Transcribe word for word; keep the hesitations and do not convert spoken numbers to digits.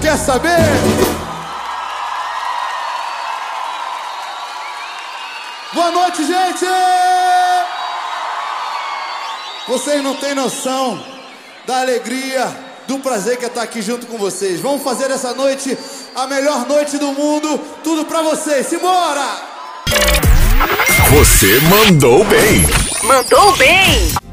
quer saber? Boa noite, gente! Vocês não têm noção da alegria, do prazer que é estar aqui junto com vocês. Vamos fazer essa noite a melhor noite do mundo. Tudo pra vocês. Simbora! Você mandou bem. Mandou bem.